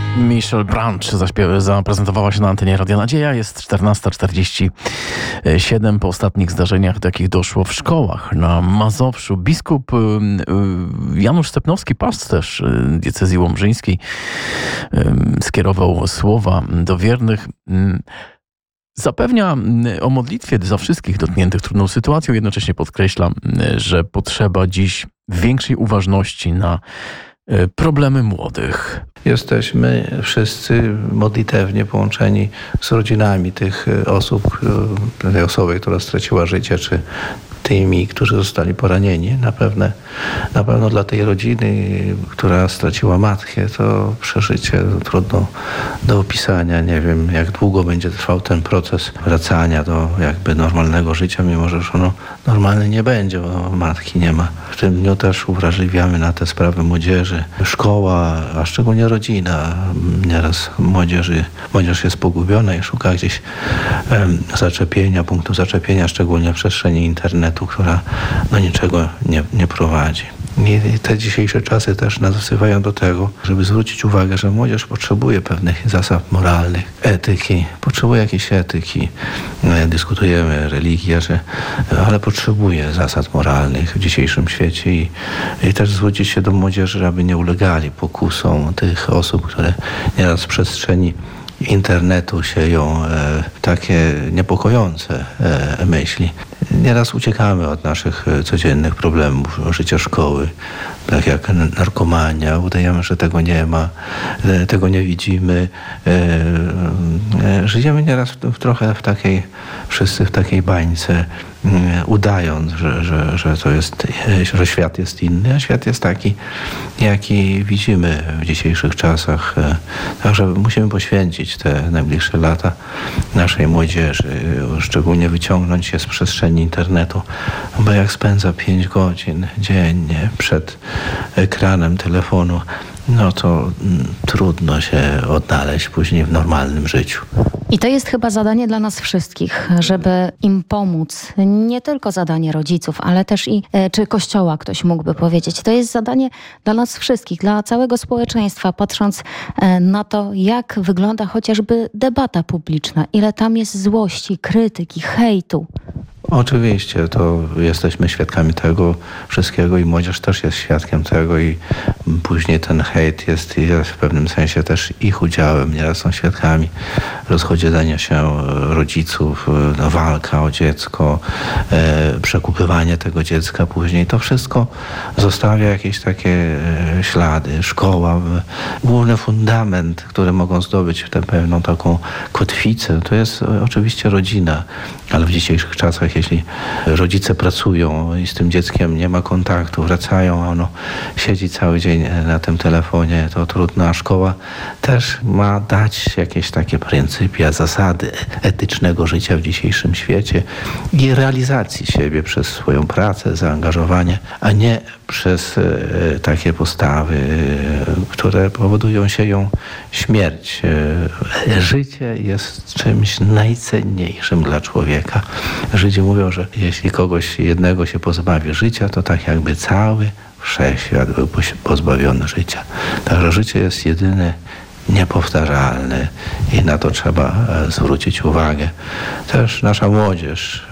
Michelle Branch zaprezentowała się na antenie Radia Nadzieja. Jest 14:47. Po ostatnich zdarzeniach, do jakich doszło w szkołach na Mazowszu, biskup Janusz Stepnowski, pasterz diecezji łomżyńskiej, skierował słowa do wiernych. Zapewnia o modlitwie za wszystkich dotkniętych trudną sytuacją. Jednocześnie podkreśla, że potrzeba dziś większej uważności na problemy młodych. Jesteśmy wszyscy modlitewnie połączeni z rodzinami tych osób, tej osoby, która straciła życie, czy tymi, którzy zostali poranieni. Na pewno dla tej rodziny, która straciła matkę, to przeżycie trudno do opisania. Nie wiem, jak długo będzie trwał ten proces wracania do jakby normalnego życia, mimo że już ono normalne nie będzie, bo matki nie ma. W tym dniu też uwrażliwiamy na te sprawy młodzieży. Szkoła, a szczególnie rodzina. Nieraz młodzież jest pogubiona i szuka gdzieś zaczepienia, punktu zaczepienia, szczególnie w przestrzeni internetu, która do niczego nie prowadzi. I te dzisiejsze czasy też nas wzywają do tego, żeby zwrócić uwagę, że młodzież potrzebuje pewnych zasad moralnych, etyki, potrzebuje jakiejś etyki. Dyskutujemy religię, ale potrzebuje zasad moralnych w dzisiejszym świecie i też zwrócić się do młodzieży, aby nie ulegali pokusom tych osób, które nieraz w przestrzeni internetu sieją takie niepokojące myśli. Nieraz uciekamy od naszych codziennych problemów życia szkoły, tak jak narkomania. Udajemy, że tego nie ma, tego nie widzimy. Żyjemy nieraz trochę wszyscy w takiej bańce, udając, że to jest, że świat jest inny, a świat jest taki, jaki widzimy w dzisiejszych czasach. Także musimy poświęcić te najbliższe lata naszej młodzieży, szczególnie wyciągnąć się z przestrzeni internetu, bo jak spędza 5 godzin dziennie przed ekranem telefonu, no to trudno się odnaleźć później w normalnym życiu. I to jest chyba zadanie dla nas wszystkich, żeby im pomóc. Nie tylko zadanie rodziców, ale też czy Kościoła, ktoś mógłby powiedzieć. To jest zadanie dla nas wszystkich, dla całego społeczeństwa, patrząc na to, jak wygląda chociażby debata publiczna, ile tam jest złości, krytyki, hejtu. Oczywiście, to jesteśmy świadkami tego wszystkiego i młodzież też jest świadkiem tego i później ten hejt jest w pewnym sensie też ich udziałem. Nieraz są świadkami rozchodzenia się rodziców, walka o dziecko, przekupywanie tego dziecka później. To wszystko zostawia jakieś takie ślady. Szkoła, główny fundament, który mogą zdobyć tę pewną taką kotwicę, to jest oczywiście rodzina, ale w dzisiejszych czasach, jeśli rodzice pracują i z tym dzieckiem nie ma kontaktu, wracają, a ono siedzi cały dzień na tym telefonie, to trudno, a szkoła też ma dać jakieś takie pryncypia, zasady etycznego życia w dzisiejszym świecie i realizacji siebie przez swoją pracę, zaangażowanie, a nie przez takie postawy, które powodują sieją śmierć. Życie jest czymś najcenniejszym dla człowieka. Żydzi mówią, że jeśli kogoś jednego się pozbawi życia, to tak jakby cały wszechświat był pozbawiony życia. Także życie jest jedyne, niepowtarzalne i na to trzeba zwrócić uwagę. Też nasza młodzież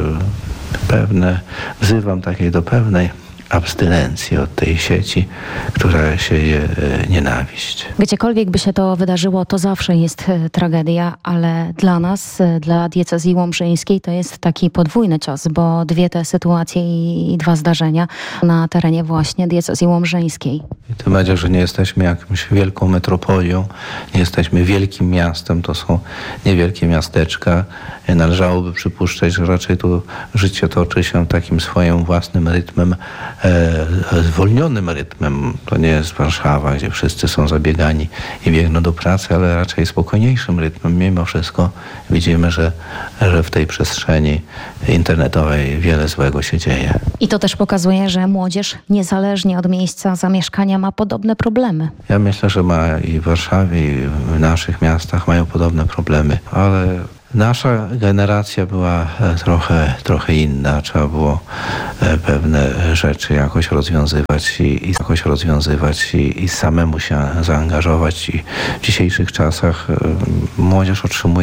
wzywam do pewnej abstynencji od tej sieci, która sieje nienawiść. Gdziekolwiek by się to wydarzyło, to zawsze jest tragedia, ale dla nas, dla diecezji łomżyńskiej, to jest taki podwójny cios, bo 2 te sytuacje i 2 zdarzenia na terenie właśnie diecezji łomżyńskiej. I tym bardziej, że nie jesteśmy jakąś wielką metropolią, nie jesteśmy wielkim miastem, to są niewielkie miasteczka. Należałoby przypuszczać, że raczej tu życie toczy się takim swoim własnym rytmem, zwolnionym rytmem. To nie jest Warszawa, gdzie wszyscy są zabiegani i biegną do pracy, ale raczej spokojniejszym rytmem. Mimo wszystko widzimy, że w tej przestrzeni internetowej wiele złego się dzieje. I to też pokazuje, że młodzież niezależnie od miejsca zamieszkania ma podobne problemy. Ja myślę, że ma i w Warszawie, i w naszych miastach mają podobne problemy, ale Nasza generacja była trochę inna. Trzeba było pewne rzeczy jakoś rozwiązywać i samemu się zaangażować. I w dzisiejszych czasach młodzież otrzymuje